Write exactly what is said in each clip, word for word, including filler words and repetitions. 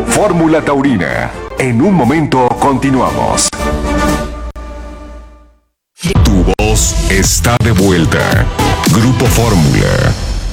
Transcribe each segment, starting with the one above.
Fórmula Taurina. En un momento continuamos. Tu voz está de vuelta. Grupo Fórmula.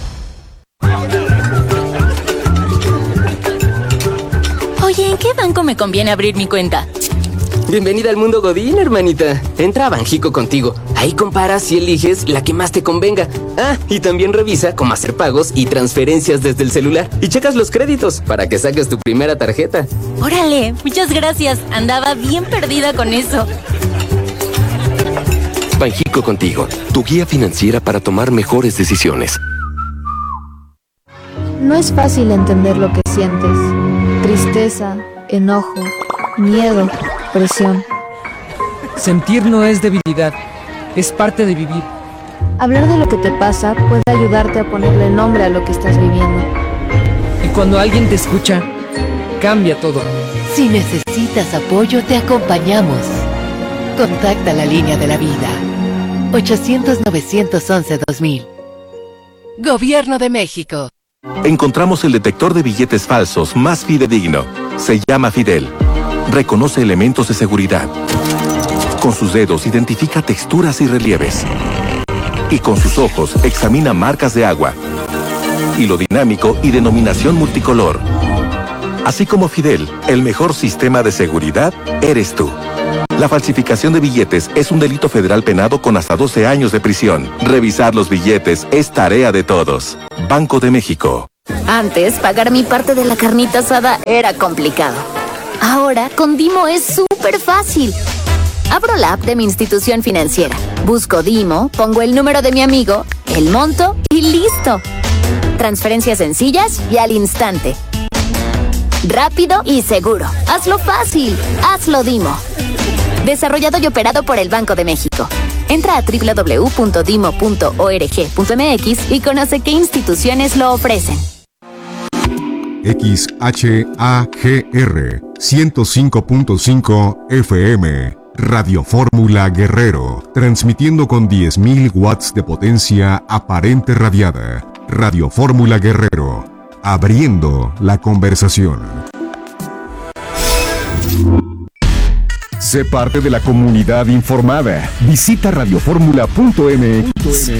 Oye, ¿en qué banco me conviene abrir mi cuenta? Bienvenida al mundo Godín, hermanita. Entra a Banjico Contigo. Ahí comparas y eliges la que más te convenga. Ah, y también revisa cómo hacer pagos y transferencias desde el celular. Y checas los créditos para que saques tu primera tarjeta. Órale, muchas gracias. Andaba bien perdida con eso. Banjico Contigo, tu guía financiera para tomar mejores decisiones. No es fácil entender lo que sientes. Tristeza, enojo, miedo, presión. Sentir no es debilidad, es parte de vivir. Hablar de lo que te pasa puede ayudarte a ponerle nombre a lo que estás viviendo. Y cuando alguien te escucha, cambia todo. Si necesitas apoyo, te acompañamos. Contacta la línea de la vida. ochocientos, novecientos once, dos mil. Gobierno de México. Encontramos el detector de billetes falsos más fidedigno. Se llama Fidel. Reconoce elementos de seguridad. Con sus dedos identifica texturas y relieves. Y con sus ojos examina marcas de agua. Hilo dinámico y denominación multicolor. Así como Fidel, el mejor sistema de seguridad eres tú. La falsificación de billetes es un delito federal penado con hasta doce años de prisión. Revisar los billetes es tarea de todos. Banco de México. Antes, pagar mi parte de la carnita asada era complicado. Ahora, con Dimo es súper fácil. Abro la app de mi institución financiera. Busco Dimo, pongo el número de mi amigo, el monto y listo. Transferencias sencillas y al instante. Rápido y seguro. Hazlo fácil. Hazlo Dimo. Desarrollado y operado por el Banco de México. Entra a doble u doble u doble u punto dimo punto org punto m x y conoce qué instituciones lo ofrecen. X H A G R ciento cinco punto cinco F M Radio Fórmula Guerrero, transmitiendo con diez mil watts de potencia aparente radiada. Radio Fórmula Guerrero, abriendo la conversación. Sé parte de la comunidad informada. Visita radioformula punto m x.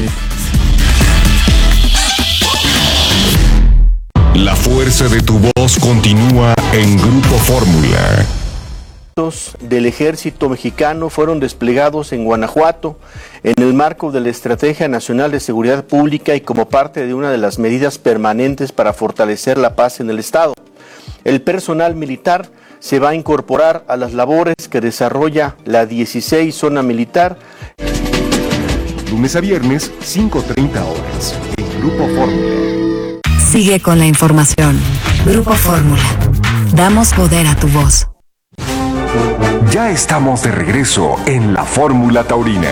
La fuerza de tu voz continúa en Grupo Fórmula. Del ejército mexicano fueron desplegados en Guanajuato en el marco de la Estrategia Nacional de Seguridad Pública y como parte de una de las medidas permanentes para fortalecer la paz en el estado. El personal militar se va a incorporar a las labores que desarrolla la dieciséis Zona Militar. Lunes a viernes, cinco treinta horas, en Grupo Fórmula. Sigue con la información. Grupo Fórmula. Damos poder a tu voz. Ya estamos de regreso en la Fórmula Taurina.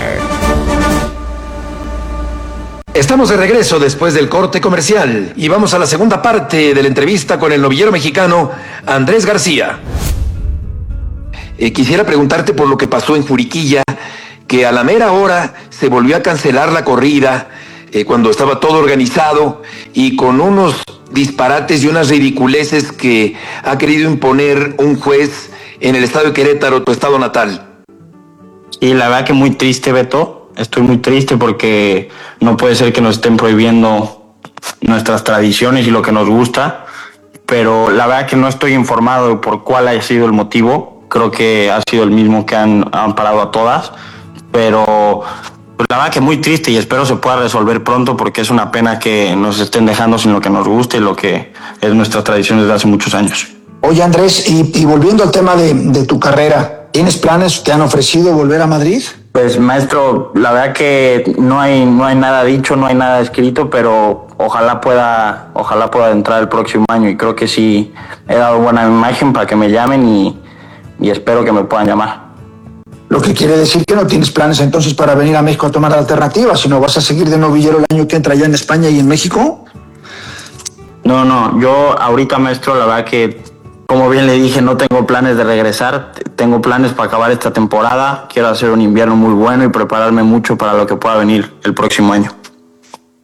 Estamos de regreso después del corte comercial y vamos a la segunda parte de la entrevista con el novillero mexicano Andrés García. Eh, quisiera preguntarte por lo que pasó en Juriquilla, que a la mera hora se volvió a cancelar la corrida eh, cuando estaba todo organizado y con unos disparates y unas ridiculeces que ha querido imponer un juez en el estado de Querétaro, tu estado natal. Y la verdad que muy triste, Beto. Estoy muy triste porque no puede ser que nos estén prohibiendo nuestras tradiciones y lo que nos gusta, pero la verdad que no estoy informado por cuál haya sido el motivo. Creo que ha sido el mismo que han, han parado a todas, pero pues, la verdad que muy triste y espero se pueda resolver pronto porque es una pena que nos estén dejando sin lo que nos gusta y lo que es nuestra tradición desde hace muchos años. Oye, Andrés, y, y volviendo al tema de, de tu carrera, ¿tienes planes? ¿Te han ofrecido volver a Madrid? Pues, maestro, la verdad que no hay no hay nada dicho, no hay nada escrito, pero ojalá pueda ojalá pueda entrar el próximo año y creo que sí he dado buena imagen para que me llamen y, y espero que me puedan llamar. Lo que quiere decir que no tienes planes entonces para venir a México a tomar alternativas, sino vas a seguir de novillero el año que entra allá en España y en México. No, no, yo ahorita, maestro, la verdad que como bien le dije, no tengo planes de regresar, tengo planes para acabar esta temporada, quiero hacer un invierno muy bueno y prepararme mucho para lo que pueda venir el próximo año.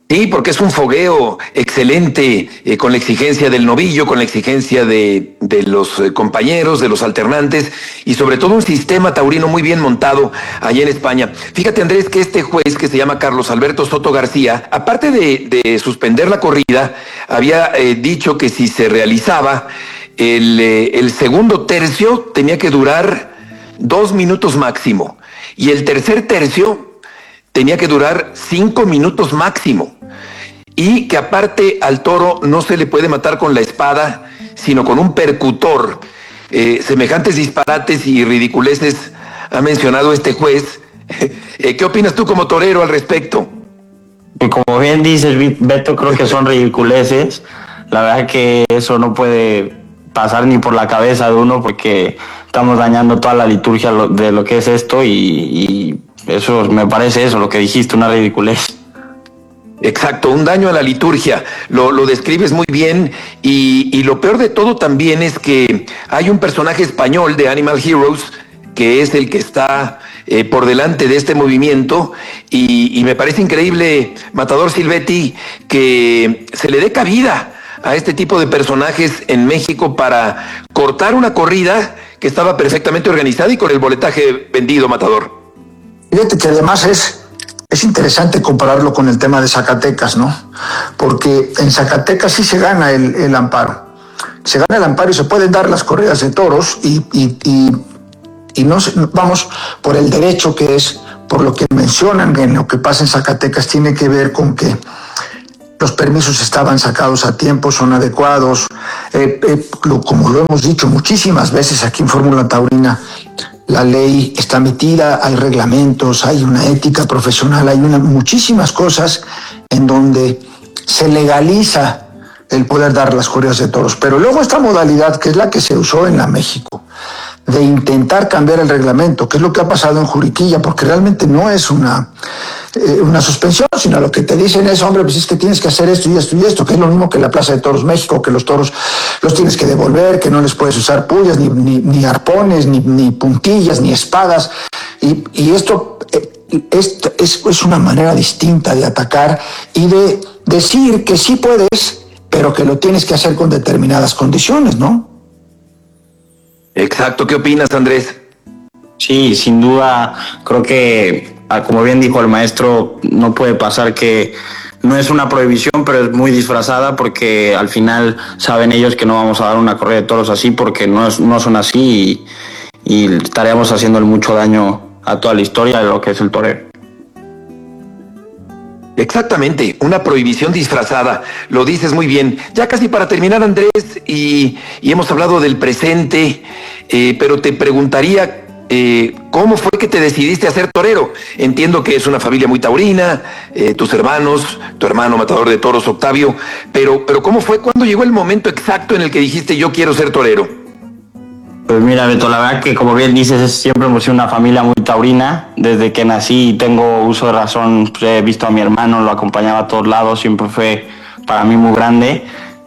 Sí, porque es un fogueo excelente, eh, con la exigencia del novillo, con la exigencia de, de los eh, compañeros, de los alternantes, y sobre todo un sistema taurino muy bien montado allá en España. Fíjate, Andrés, que este juez, que se llama Carlos Alberto Soto García, aparte de, de suspender la corrida, había eh, dicho que si se realizaba el, eh, el segundo tercio tenía que durar dos minutos máximo, y el tercer tercio tenía que durar cinco minutos máximo, y que aparte al toro no se le puede matar con la espada, sino con un percutor. Eh, semejantes disparates y ridiculeces ha mencionado este juez. Eh, ¿Qué opinas tú como torero al respecto? Y como bien dices, Beto, creo que son ridiculeces. La verdad que eso no puede pasar ni por la cabeza de uno, porque estamos dañando toda la liturgia de lo que es esto, y, y eso me parece eso, lo que dijiste, una ridiculez. Exacto, un daño a la liturgia, lo, lo describes muy bien, y, y lo peor de todo también es que hay un personaje español de Animal Heroes que es el que está eh, por delante de este movimiento, y, y me parece increíble, Matador Silvetti, que se le dé cabida a este tipo de personajes en México para cortar una corrida que estaba perfectamente organizada y con el boletaje vendido, Matador. Fíjate que además es, es interesante compararlo con el tema de Zacatecas, ¿no? Porque en Zacatecas sí se gana el, el amparo. Se gana el amparo y se pueden dar las corridas de toros, y, y, y, y no vamos por el derecho que es, por lo que mencionan en lo que pasa en Zacatecas, tiene que ver con que los permisos estaban sacados a tiempo, son adecuados. Eh, eh, lo, como lo hemos dicho muchísimas veces aquí en Fórmula Taurina, la ley está metida, hay reglamentos, hay una ética profesional, hay una, muchísimas cosas en donde se legaliza el poder dar las corridas de toros. Pero luego esta modalidad, que es la que se usó en la México, de intentar cambiar el reglamento, que es lo que ha pasado en Juriquilla, porque realmente no es una, eh, una suspensión, sino lo que te dicen es, hombre, pues es que tienes que hacer esto y esto y esto, que es lo mismo que la Plaza de Toros México, que los toros los tienes que devolver, que no les puedes usar pullas, ni, ni, ni arpones, ni, ni puntillas, ni espadas, y, y esto, eh, esto es, es una manera distinta de atacar y de decir que sí puedes, pero que lo tienes que hacer con determinadas condiciones, ¿no? Exacto, ¿qué opinas, Andrés? Sí, sin duda, creo que, como bien dijo el maestro, no puede pasar que no es una prohibición, pero es muy disfrazada, porque al final saben ellos que no vamos a dar una corrida de toros así, porque no, es, no son así, y, y estaríamos haciendo mucho daño a toda la historia de lo que es el toreo. Exactamente, una prohibición disfrazada, lo dices muy bien. Ya casi para terminar, Andrés, y, y hemos hablado del presente, eh, pero te preguntaría, eh, ¿cómo fue que te decidiste a ser torero? Entiendo que es una familia muy taurina, eh, tus hermanos, tu hermano matador de toros, Octavio, pero, pero ¿cómo fue? ¿Cuándo llegó el momento exacto en el que dijiste yo quiero ser torero? Pues mira, Beto, la verdad que como bien dices, siempre hemos sido una familia muy taurina. Desde que nací y tengo uso de razón, pues he visto a mi hermano, lo acompañaba a todos lados, siempre fue para mí muy grande.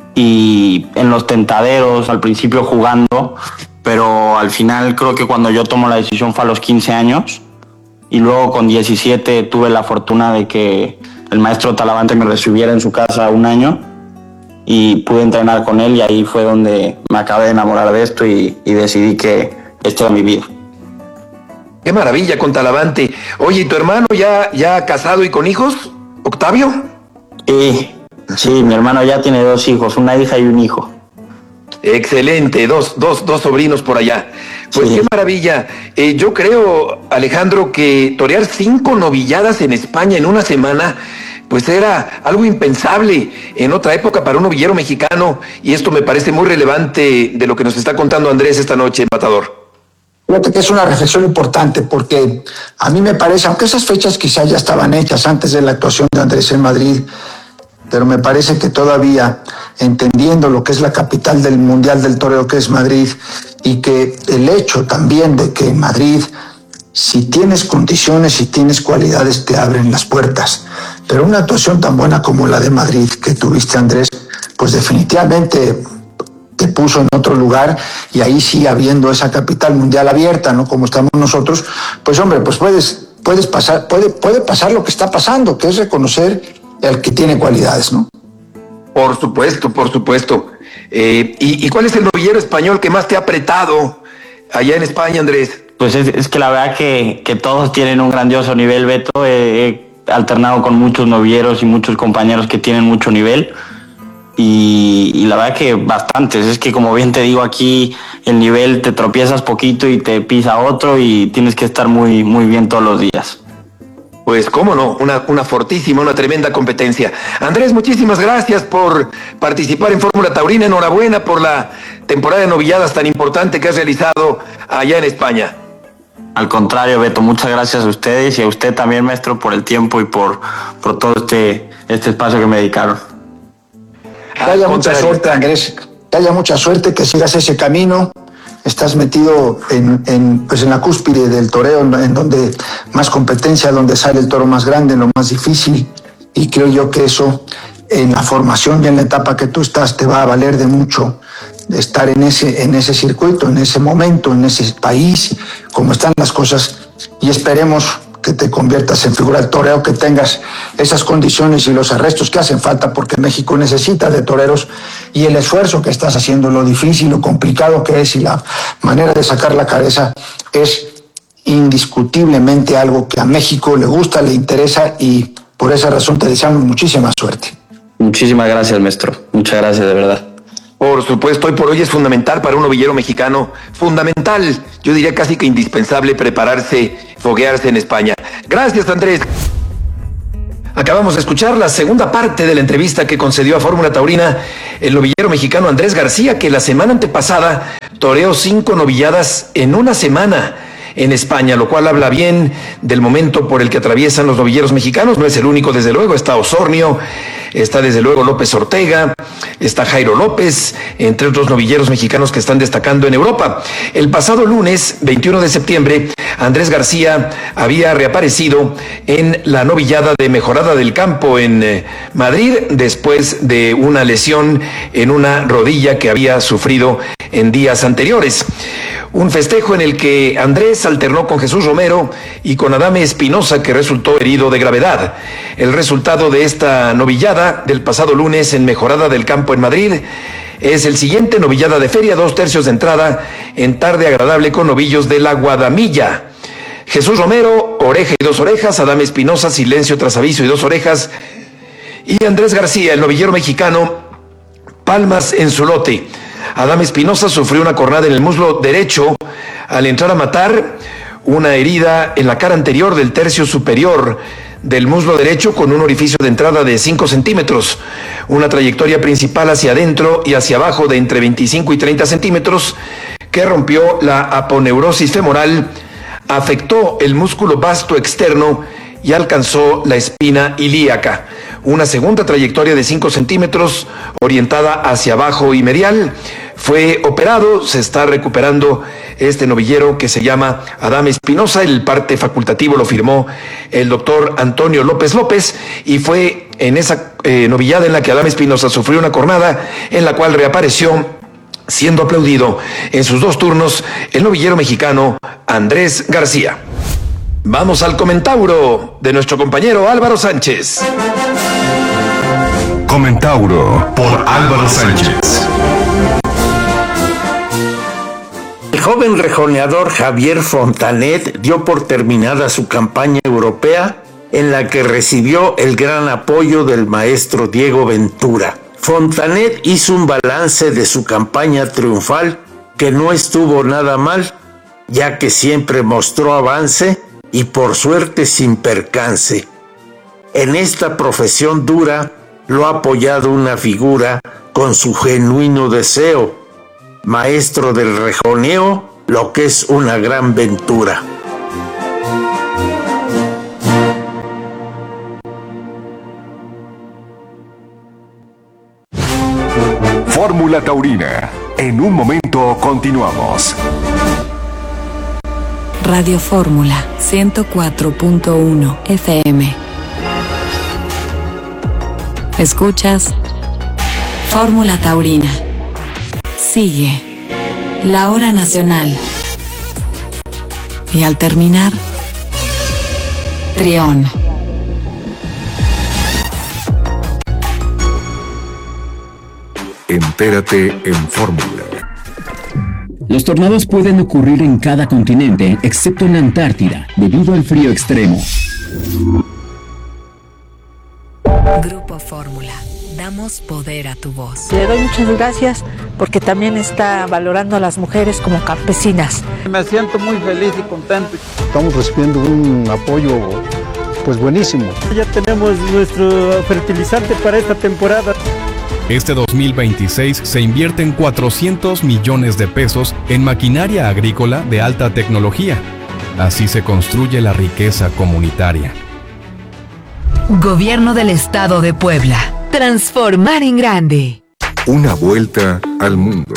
Y en los tentaderos, al principio jugando, pero al final creo que cuando yo tomo la decisión fue a los quince años. Y luego con diecisiete tuve la fortuna de que el maestro Talavante me recibiera en su casa un año. Y pude entrenar con él, y ahí fue donde me acabé de enamorar de esto y, y decidí que esto era mi vida. ¡Qué maravilla con Talavante! Oye, ¿y tu hermano ya, ya casado y con hijos, Octavio? Sí, sí, mi hermano ya tiene dos hijos, una hija y un hijo. Excelente, dos, dos, dos sobrinos por allá. Pues sí. Qué maravilla. Eh, yo creo, Alejandro, que torear cinco novilladas en España en una semana, pues era algo impensable en otra época para un novillero mexicano, y esto me parece muy relevante de lo que nos está contando Andrés esta noche, Matador. Fíjate que es una reflexión importante, porque a mí me parece, aunque esas fechas quizás ya estaban hechas antes de la actuación de Andrés en Madrid, pero me parece que todavía, entendiendo lo que es la capital del Mundial del Toreo, que es Madrid, y que el hecho también de que en Madrid, si tienes condiciones, si tienes cualidades, te abren las puertas. Pero una actuación tan buena como la de Madrid que tuviste, Andrés, pues definitivamente te puso en otro lugar, y ahí sí, habiendo esa capital mundial abierta, ¿no? Como estamos nosotros, pues hombre, pues puedes, puedes pasar, puede, puede pasar lo que está pasando, que es reconocer el que tiene cualidades, ¿no? Por supuesto, por supuesto. Eh, ¿y, ¿Y cuál es el novillero español que más te ha apretado allá en España, Andrés? Pues es, es que la verdad que, que todos tienen un grandioso nivel, Beto. He, he alternado con muchos novilleros y muchos compañeros que tienen mucho nivel. Y, y la verdad que bastantes. Es que como bien te digo, aquí el nivel te tropiezas poquito y te pisa otro y tienes que estar muy, muy bien todos los días. Pues cómo no, una, una fortísima, una tremenda competencia. Andrés, muchísimas gracias por participar en Fórmula Taurina. Enhorabuena por la temporada de novilladas tan importante que has realizado allá en España. Al contrario, Beto, muchas gracias a ustedes y a usted también, maestro, por el tiempo y por, por todo este, este espacio que me dedicaron. Que haya mucha suerte, Andrés. Que haya mucha suerte, que sigas ese camino. Estás metido en, en, pues en la cúspide del toreo, en donde más competencia, donde sale el toro más grande, lo más difícil. Y creo yo que eso, en la formación y en la etapa que tú estás, te va a valer de mucho de estar en ese, en ese circuito, en ese momento, en ese país, como están las cosas. Y esperemos que te conviertas en figura del toreo, que tengas esas condiciones y los arrestos que hacen falta, porque México necesita de toreros, y el esfuerzo que estás haciendo, lo difícil, lo complicado que es y la manera de sacar la cabeza es indiscutiblemente algo que a México le gusta, le interesa, y por esa razón te deseamos muchísima suerte. Muchísimas gracias, maestro. Muchas gracias, de verdad. Por supuesto, hoy por hoy es fundamental para un novillero mexicano, fundamental, yo diría casi que indispensable prepararse, foguearse en España. Gracias, Andrés. Acabamos de escuchar la segunda parte de la entrevista que concedió a Fórmula Taurina el novillero mexicano Andrés García, que la semana antepasada toreó cinco novilladas en una semana en España, lo cual habla bien del momento por el que atraviesan los novilleros mexicanos. No es el único, desde luego, está Osornio, está desde luego López Ortega, está Jairo López, entre otros novilleros mexicanos que están destacando en Europa. El pasado lunes, veintiuno de septiembre, Andrés García había reaparecido en la novillada de Mejorada del Campo en eh, Madrid, después de una lesión en una rodilla que había sufrido en días anteriores. Un festejo en el que Andrés alternó con Jesús Romero y con Adame Espinosa, que resultó herido de gravedad. El resultado de esta novillada del pasado lunes en Mejorada del Campo en Madrid es el siguiente: novillada de feria, dos tercios de entrada en tarde agradable con novillos de la Guadamilla. Jesús Romero, oreja y dos orejas; Adame Espinosa, silencio tras aviso y dos orejas; y Andrés García, el novillero mexicano, palmas en su lote. Adame Espinosa sufrió una cornada en el muslo derecho al entrar a matar, una herida en la cara anterior del tercio superior del muslo derecho con un orificio de entrada de cinco centímetros, una trayectoria principal hacia adentro y hacia abajo de entre veinticinco y treinta centímetros que rompió la aponeurosis femoral, afectó el músculo vasto externo y alcanzó la espina ilíaca. Una segunda trayectoria de cinco centímetros orientada hacia abajo y medial. Fue operado, se está recuperando este novillero que se llama Adame Espinosa. El parte facultativo lo firmó el doctor Antonio López López, y fue en esa eh, novillada en la que Adame Espinosa sufrió una cornada, en la cual reapareció, siendo aplaudido en sus dos turnos, el novillero mexicano Andrés García. Vamos al comentauro de nuestro compañero Álvaro Sánchez. Comentauro por Álvaro Sánchez. El joven rejoneador Javier Fontanet dio por terminada su campaña europea, en la que recibió el gran apoyo del maestro Diego Ventura. Fontanet hizo un balance de su campaña triunfal que no estuvo nada mal, ya que siempre mostró avance y por suerte sin percance. En esta profesión dura lo ha apoyado una figura con su genuino deseo, maestro del rejoneo, lo que es una gran ventura. Fórmula Taurina. En un momento continuamos. Radio Fórmula ciento cuatro punto uno F M. Escuchas Fórmula Taurina. Sigue la hora nacional. Y al terminar, Trión. Entérate en Fórmula. Los tornados pueden ocurrir en cada continente, excepto en la Antártida, debido al frío extremo. Grupo Fórmula. Damos poder a tu voz. Le doy muchas gracias porque también está valorando a las mujeres como campesinas. Me siento muy feliz y contento. Estamos recibiendo un apoyo pues buenísimo. Ya tenemos nuestro fertilizante para esta temporada. Este dos mil veintiséis se invierten cuatrocientos millones de pesos en maquinaria agrícola de alta tecnología. Así se construye la riqueza comunitaria. Gobierno del Estado de Puebla. Transformar en grande. Una vuelta al mundo.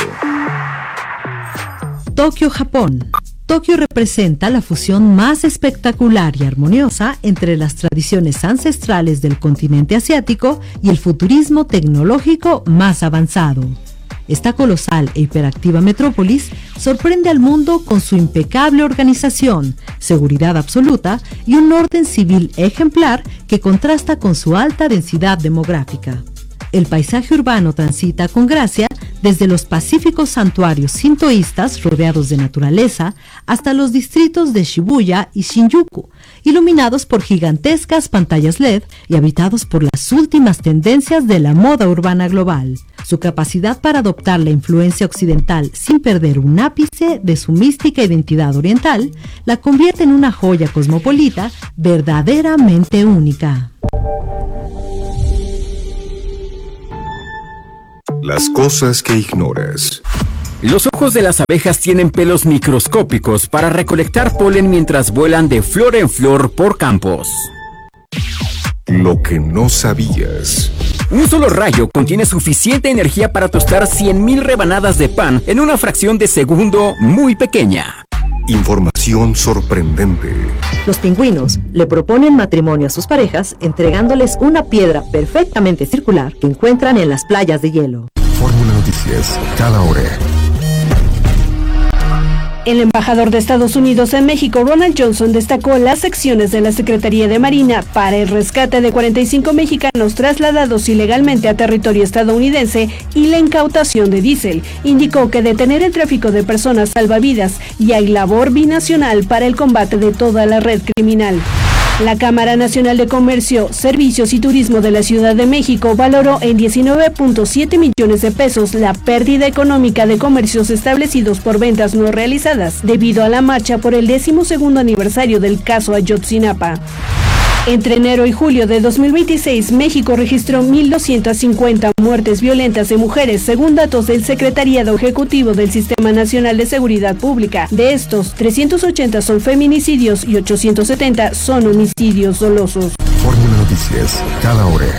Tokio, Japón. Tokio representa la fusión más espectacular y armoniosa entre las tradiciones ancestrales del continente asiático y el futurismo tecnológico más avanzado. Esta colosal e hiperactiva metrópolis sorprende al mundo con su impecable organización, seguridad absoluta y un orden civil ejemplar que contrasta con su alta densidad demográfica. El paisaje urbano transita con gracia desde los pacíficos santuarios sintoístas rodeados de naturaleza hasta los distritos de Shibuya y Shinjuku, iluminados por gigantescas pantallas L E D y habitados por las últimas tendencias de la moda urbana global. Su capacidad para adoptar la influencia occidental sin perder un ápice de su mística identidad oriental la convierte en una joya cosmopolita verdaderamente única. Las cosas que ignoras. Los ojos de las abejas tienen pelos microscópicos para recolectar polen mientras vuelan de flor en flor por campos. Lo que no sabías. Un solo rayo contiene suficiente energía para tostar cien mil rebanadas de pan en una fracción de segundo muy pequeña. Información sorprendente. Los pingüinos le proponen matrimonio a sus parejas entregándoles una piedra perfectamente circular que encuentran en las playas de hielo. Fórmula Noticias, cada hora. El embajador de Estados Unidos en México, Ronald Johnson, destacó las secciones de la Secretaría de Marina para el rescate de cuarenta y cinco mexicanos trasladados ilegalmente a territorio estadounidense y la incautación de diésel. Indicó que detener el tráfico de personas salva vidas y hay labor binacional para el combate de toda la red criminal. La Cámara Nacional de Comercio, Servicios y Turismo de la Ciudad de México valoró en diecinueve punto siete millones de pesos la pérdida económica de comercios establecidos por ventas no realizadas debido a la marcha por el décimo segundo aniversario del caso Ayotzinapa. Entre enero y julio de dos mil veintiséis, México registró mil doscientas cincuenta muertes violentas de mujeres, según datos del Secretariado Ejecutivo del Sistema Nacional de Seguridad Pública. De estos, trescientos ochenta son feminicidios y ochocientos setenta son homicidios dolosos. Fórmula Noticias, cada hora.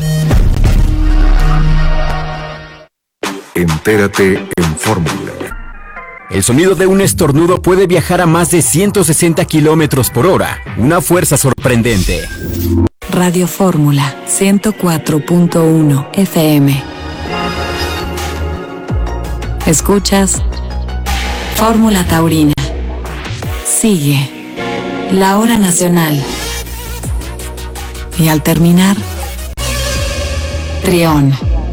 Entérate en Fórmula. El sonido de un estornudo puede viajar a más de ciento sesenta kilómetros por hora. Una fuerza sorprendente. Radio Fórmula ciento cuatro punto uno F M. Escuchas Fórmula Taurina. Sigue la hora nacional. Y al terminar, Trión.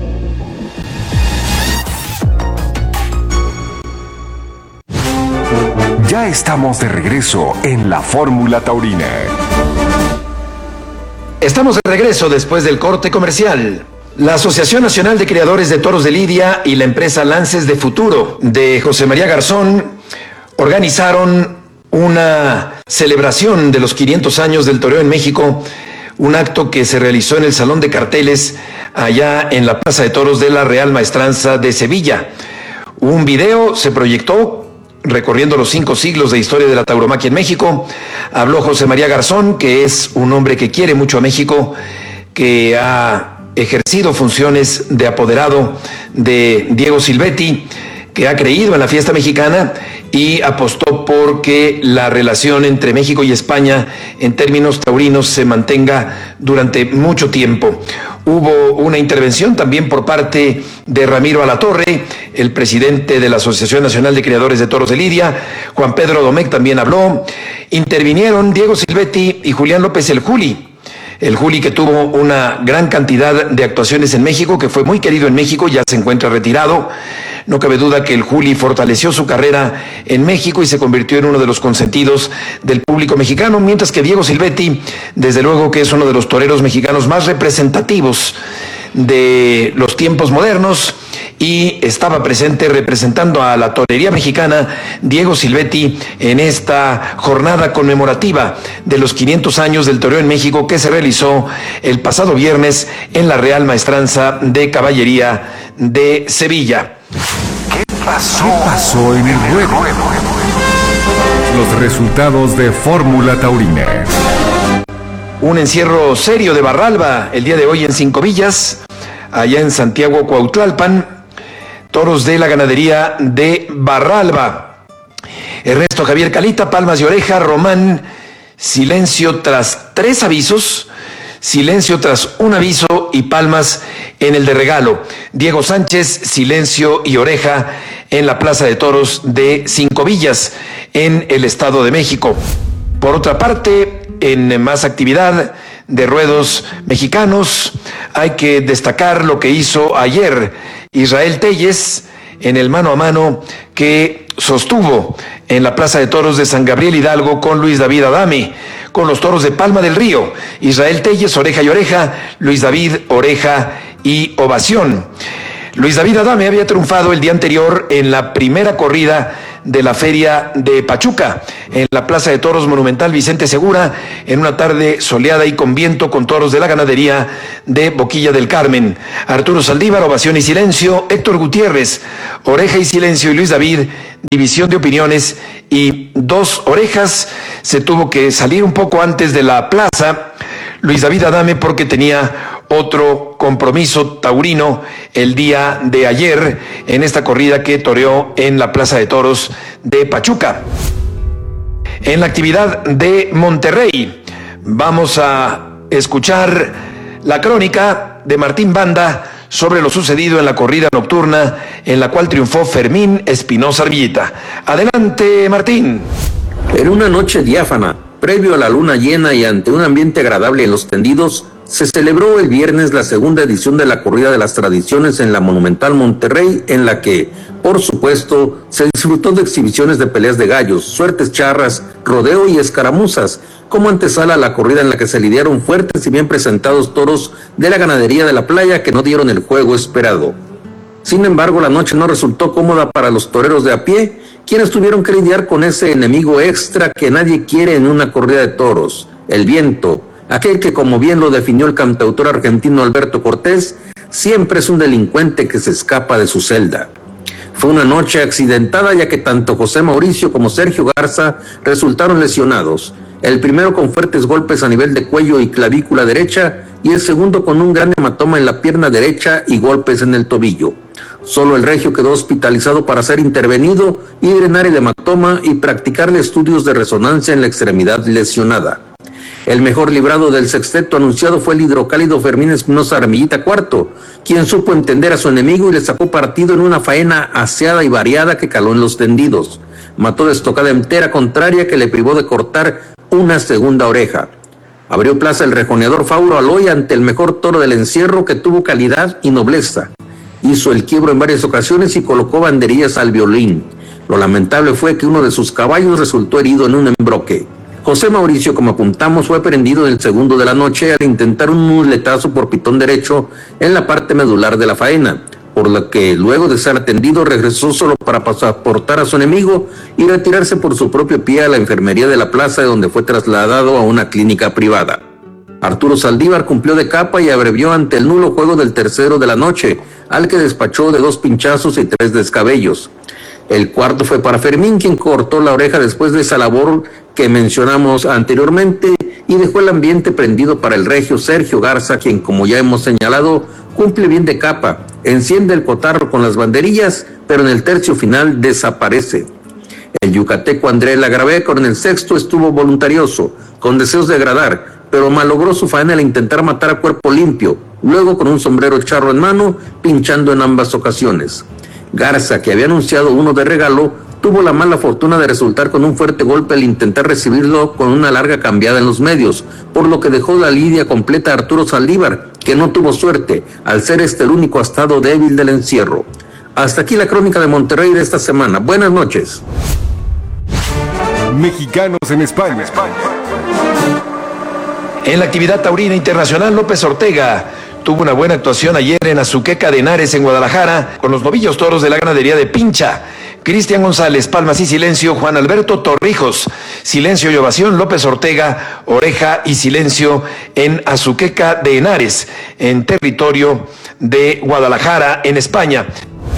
Ya estamos de regreso en la Fórmula Taurina. Estamos de regreso después del corte comercial. La Asociación Nacional de Criadores de Toros de Lidia y la empresa Lances de Futuro de José María Garzón organizaron una celebración de los quinientos años del toreo en México, un acto que se realizó en el Salón de Carteles allá en la Plaza de Toros de la Real Maestranza de Sevilla. Un video se proyectó recorriendo los cinco siglos de historia de la tauromaquia en México. Habló José María Garzón, que es un hombre que quiere mucho a México, que ha ejercido funciones de apoderado de Diego Silvetti, que ha creído en la fiesta mexicana y apostó por que la relación entre México y España en términos taurinos se mantenga durante mucho tiempo. Hubo una intervención también por parte de Ramiro Alatorre, el presidente de la Asociación Nacional de Criadores de Toros de Lidia. Juan Pedro Domecq también habló. Intervinieron Diego Silvetti y Julián López el Juli, El Juli, que tuvo una gran cantidad de actuaciones en México, que fue muy querido en México, ya se encuentra retirado. No cabe duda que el Juli fortaleció su carrera en México y se convirtió en uno de los consentidos del público mexicano, mientras que Diego Silvetti, desde luego que es uno de los toreros mexicanos más representativos de los tiempos modernos, y estaba presente representando a la torería mexicana Diego Silvetti en esta jornada conmemorativa de los quinientos años del toreo en México, que se realizó el pasado viernes en la Real Maestranza de Caballería de Sevilla. ¿Qué pasó? ¿Qué pasó en el ruedo? Los resultados de Fórmula Taurina. Un encierro serio de Barralba el día de hoy en Cinco Villas, allá en Santiago Cuautlalpan. Toros de la ganadería de Barralba. Ernesto Javier Calita, palmas de oreja. Román, silencio tras tres avisos. Silencio tras un aviso y palmas en el de regalo. Diego Sánchez, silencio y oreja en la Plaza de Toros de Cinco Villas, en el Estado de México. Por otra parte, en más actividad de ruedos mexicanos, hay que destacar lo que hizo ayer Israel Telles en el mano a mano que sostuvo en la Plaza de Toros de San Gabriel Hidalgo con Luis David Adame, con los toros de Palma del Río. Israel Telles, oreja y oreja; Luis David, oreja y ovación. Luis David Adame había triunfado el día anterior en la primera corrida de la Feria de Pachuca, en la Plaza de Toros Monumental Vicente Segura, en una tarde soleada y con viento, con toros de la ganadería de Boquilla del Carmen. Arturo Saldívar, ovación y silencio; Héctor Gutiérrez, oreja y silencio; y Luis David, división de opiniones y dos orejas. Se tuvo que salir un poco antes de la plaza Luis David Adame porque tenía otro compromiso taurino el día de ayer en esta corrida que toreó en la Plaza de Toros de Pachuca. En la actividad de Monterrey, vamos a escuchar la crónica de Martín Banda sobre lo sucedido en la corrida nocturna en la cual triunfó Fermín Espinosa Arvillita. Adelante, Martín. En una noche diáfana, previo a la luna llena y ante un ambiente agradable en los tendidos, se celebró el viernes la segunda edición de la Corrida de las Tradiciones en la Monumental Monterrey, en la que, por supuesto, se disfrutó de exhibiciones de peleas de gallos, suertes charras, rodeo y escaramuzas, como antesala a la corrida en la que se lidiaron fuertes y bien presentados toros de la ganadería de la playa que no dieron el juego esperado. Sin embargo, la noche no resultó cómoda para los toreros de a pie, quienes tuvieron que lidiar con ese enemigo extra que nadie quiere en una corrida de toros: el viento, aquel que, como bien lo definió el cantautor argentino Alberto Cortés, siempre es un delincuente que se escapa de su celda. Fue una noche accidentada, ya que tanto José Mauricio como Sergio Garza resultaron lesionados, el primero con fuertes golpes a nivel de cuello y clavícula derecha, y el segundo con un gran hematoma en la pierna derecha y golpes en el tobillo. Solo el regio quedó hospitalizado para ser intervenido y drenar el hematoma y practicarle estudios de resonancia en la extremidad lesionada. El mejor librado del sexteto anunciado fue el hidrocálido Fermín Espinosa Arvillita cuarto, quien supo entender a su enemigo y le sacó partido en una faena aseada y variada que caló en los tendidos. Mató de estocada entera contraria que le privó de cortar una segunda oreja. Abrió plaza el rejoneador Fauro Aloy ante el mejor toro del encierro, que tuvo calidad y nobleza. Hizo el quiebro en varias ocasiones y colocó banderillas al violín. Lo lamentable fue que uno de sus caballos resultó herido en un embroque. José Mauricio, como apuntamos, fue prendido en el segundo de la noche al intentar un muletazo por pitón derecho en la parte medular de la faena, por lo que luego de ser atendido regresó solo para pasaportar a su enemigo y retirarse por su propio pie a la enfermería de la plaza, de donde fue trasladado a una clínica privada. Arturo Saldívar cumplió de capa y abrevió ante el nulo juego del tercero de la noche, al que despachó de dos pinchazos y tres descabellos. El cuarto fue para Fermín, quien cortó la oreja después de esa labor que mencionamos anteriormente y dejó el ambiente prendido para el regio Sergio Garza, quien, como ya hemos señalado, cumple bien de capa, enciende el cotarro con las banderillas, pero en el tercio final desaparece. El yucateco André Lagravé con el sexto estuvo voluntarioso, con deseos de agradar, pero malogró su faena al intentar matar a cuerpo limpio, luego con un sombrero charro en mano, pinchando en ambas ocasiones. Garza, que había anunciado uno de regalo, tuvo la mala fortuna de resultar con un fuerte golpe al intentar recibirlo con una larga cambiada en los medios, por lo que dejó la lidia completa a Arturo Saldívar, que no tuvo suerte, al ser este el único estado débil del encierro. Hasta aquí la crónica de Monterrey de esta semana. Buenas noches. Mexicanos en España. En la actividad taurina internacional, López Ortega tuvo una buena actuación ayer en Azuqueca de Henares, en Guadalajara, con los novillos toros de la ganadería de Pincha. Cristian González, palmas y silencio. Juan Alberto Torrijos, silencio y ovación. López Ortega, oreja y silencio en Azuqueca de Henares, en territorio de Guadalajara, en España.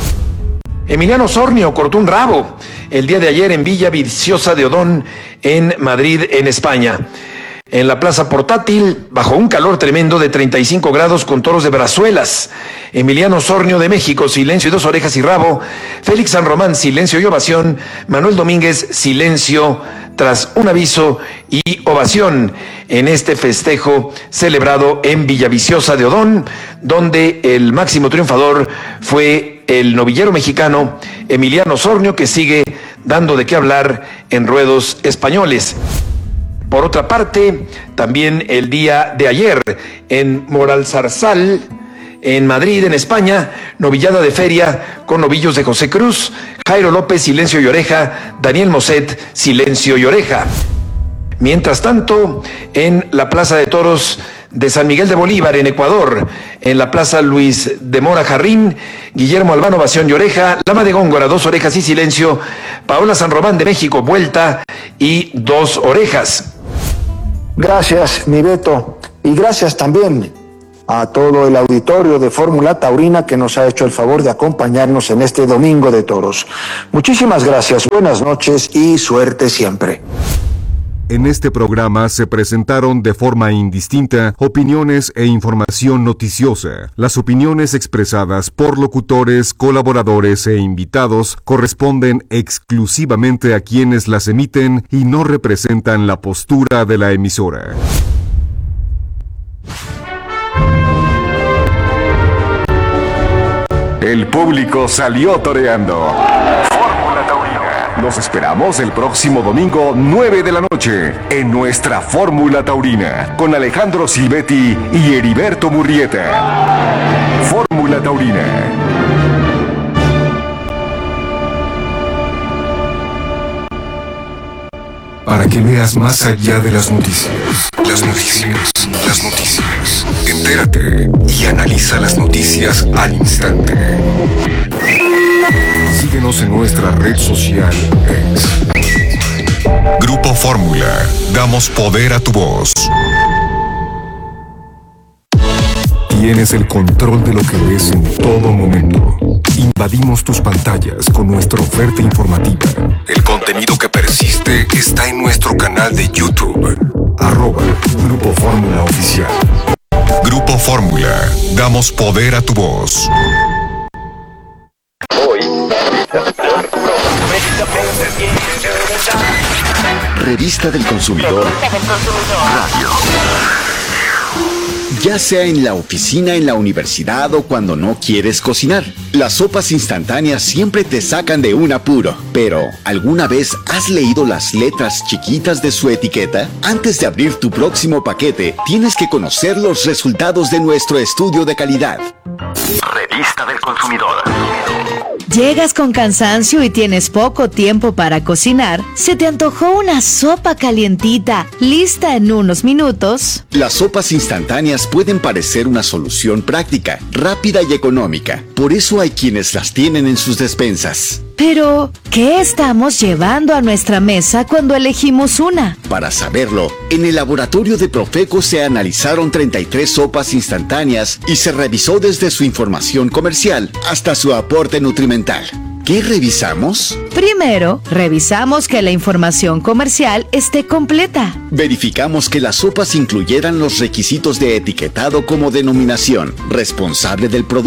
Emiliano Sornio cortó un rabo el día de ayer en Villa Viciosa de Odón, en Madrid, en España. En la plaza portátil, bajo un calor tremendo de treinta y cinco grados con toros de brazuelas. Emiliano Sornio de México, silencio y dos orejas y rabo. Félix San Román, silencio y ovación. Manuel Domínguez, silencio tras un aviso y ovación en este festejo celebrado en Villaviciosa de Odón, donde el máximo triunfador fue el novillero mexicano Emiliano Sornio, que sigue dando de qué hablar en ruedos españoles. Por otra parte, también el día de ayer, en Moralzarzal, en Madrid, en España, novillada de feria con novillos de José Cruz, Jairo López, silencio y oreja, Daniel Moset, silencio y oreja. Mientras tanto, en la Plaza de Toros de San Miguel de Bolívar, en Ecuador, en la Plaza Luis de Mora Jarrín, Guillermo Albano, ovación y oreja, Lama de Góngora, dos orejas y silencio, Paola San Román de México, vuelta y dos orejas. Gracias, mi Beto, y gracias también a todo el auditorio de Fórmula Taurina que nos ha hecho el favor de acompañarnos en este Domingo de Toros. Muchísimas gracias, buenas noches y suerte siempre. En este programa se presentaron de forma indistinta opiniones e información noticiosa. Las opiniones expresadas por locutores, colaboradores e invitados corresponden exclusivamente a quienes las emiten y no representan la postura de la emisora. El público salió toreando. Nos esperamos el próximo domingo, nueve de la noche, en nuestra Fórmula Taurina, con Alejandro Silvetti y Heriberto Murrieta. Fórmula Taurina. Para que veas más allá de las noticias. Las noticias, las noticias. Entérate y analiza las noticias al instante. Síguenos en nuestra red social X. Grupo Fórmula. Damos poder a tu voz. Tienes el control de lo que ves en todo momento. Invadimos tus pantallas con nuestra oferta informativa. El contenido que persiste está en nuestro canal de YouTube. Arroba Grupo Fórmula Oficial. Grupo Fórmula. Damos poder a tu voz. Revista del Consumidor Radio. Ya sea en la oficina, en la universidad o cuando no quieres cocinar, las sopas instantáneas siempre te sacan de un apuro. Pero, ¿alguna vez has leído las letras chiquitas de su etiqueta? Antes de abrir tu próximo paquete, tienes que conocer los resultados de nuestro estudio de calidad. Revista del Consumidor. Llegas con cansancio y tienes poco tiempo para cocinar. ¿Se te antojó una sopa calientita, lista en unos minutos? Las sopas instantáneas pueden parecer una solución práctica, rápida y económica. Por eso hay quienes las tienen en sus despensas. Pero, ¿qué estamos llevando a nuestra mesa cuando elegimos una? Para saberlo, en el laboratorio de Profeco se analizaron treinta y tres sopas instantáneas y se revisó desde su información comercial hasta su aporte nutrimental. ¿Qué revisamos? Primero, revisamos que la información comercial esté completa. Verificamos que las sopas incluyeran los requisitos de etiquetado como denominación, responsable del producto,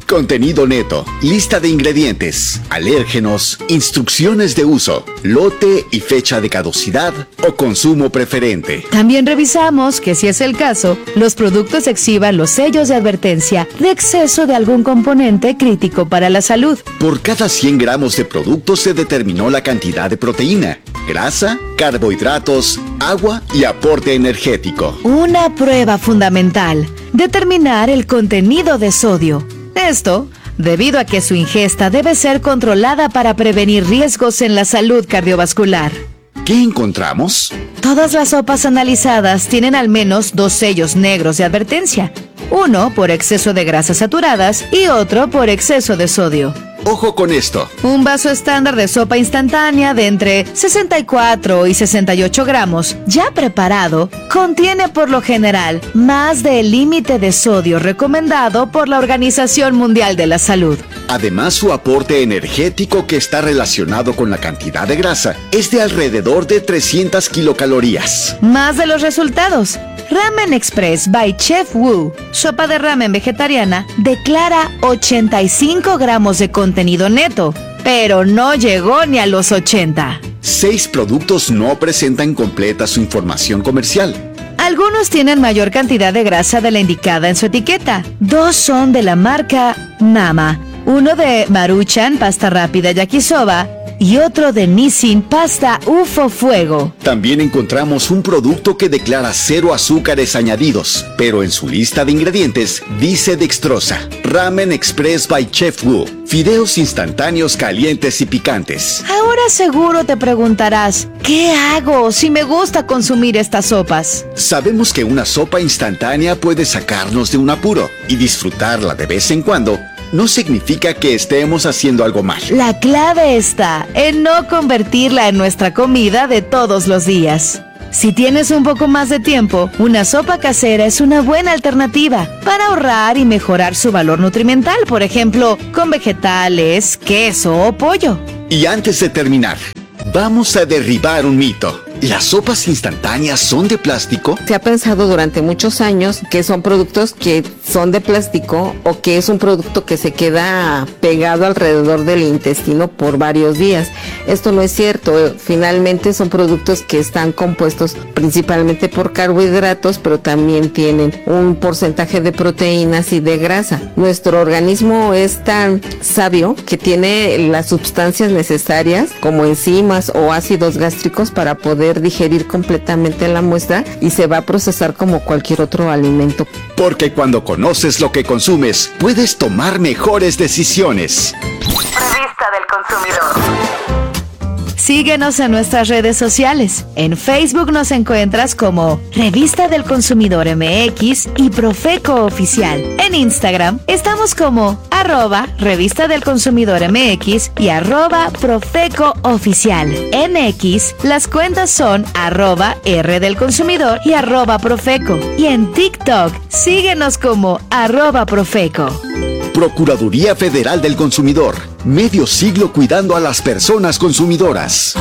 Contenido neto, lista de ingredientes, alérgenos, instrucciones de uso, lote y fecha de caducidad o consumo preferente. También revisamos que, si es el caso, los productos exhiban los sellos de advertencia de exceso de algún componente crítico para la salud. Por cada cien gramos de producto se determinó la cantidad de proteína, grasa, carbohidratos, agua y aporte energético. Una prueba fundamental: determinar el contenido de sodio. Esto debido a que su ingesta debe ser controlada para prevenir riesgos en la salud cardiovascular. ¿Qué encontramos? Todas las sopas analizadas tienen al menos dos sellos negros de advertencia. Uno por exceso de grasas saturadas y otro por exceso de sodio. Ojo con esto. Un vaso estándar de sopa instantánea de entre sesenta y cuatro y sesenta y ocho gramos, ya preparado, contiene por lo general más del límite de sodio recomendado por la Organización Mundial de la Salud. Además, su aporte energético, que está relacionado con la cantidad de grasa, es de alrededor de trescientas kilocalorías. Más de los resultados. Ramen Express by Chef Wu, sopa de ramen vegetariana, declara ochenta y cinco gramos de contenido neto, pero no llegó ni a los ochenta. Seis productos no presentan completa su información comercial. Algunos tienen mayor cantidad de grasa de la indicada en su etiqueta. Dos son de la marca Mama, uno de Maruchan, pasta rápida yakisoba, y otro de Nissin, pasta U F O Fuego. También encontramos un producto que declara cero azúcares añadidos, pero en su lista de ingredientes dice dextrosa. Ramen Express by Chef Wu, fideos instantáneos calientes y picantes. Ahora seguro te preguntarás, ¿qué hago si me gusta consumir estas sopas? Sabemos que una sopa instantánea puede sacarnos de un apuro, y disfrutarla de vez en cuando no significa que estemos haciendo algo mal. La clave está en no convertirla en nuestra comida de todos los días. Si tienes un poco más de tiempo, una sopa casera es una buena alternativa para ahorrar y mejorar su valor nutrimental, por ejemplo, con vegetales, queso o pollo. Y antes de terminar, vamos a derribar un mito. ¿Las sopas instantáneas son de plástico? Se ha pensado durante muchos años que son productos que son de plástico o que es un producto que se queda pegado alrededor del intestino por varios días. Esto no es cierto. Finalmente son productos que están compuestos principalmente por carbohidratos, pero también tienen un porcentaje de proteínas y de grasa. Nuestro organismo es tan sabio que tiene las sustancias necesarias como enzimas o ácidos gástricos para poder digerir completamente la muestra y se va a procesar como cualquier otro alimento. Porque cuando conoces lo que consumes, puedes tomar mejores decisiones. Revista del Consumidor. Síguenos en nuestras redes sociales. En Facebook nos encuentras como Revista del Consumidor M X y Profeco Oficial. En Instagram estamos como arroba Revista del Consumidor M X y arroba Profeco Oficial. En X las cuentas son arroba R del Consumidor y arroba Profeco. Y en TikTok síguenos como arroba Profeco. Procuraduría Federal del Consumidor. Medio siglo cuidando a las personas consumidoras.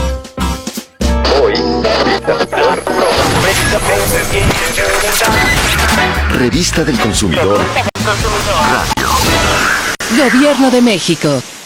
Hoy, Revista del Consumidor. Radio. Gobierno de México.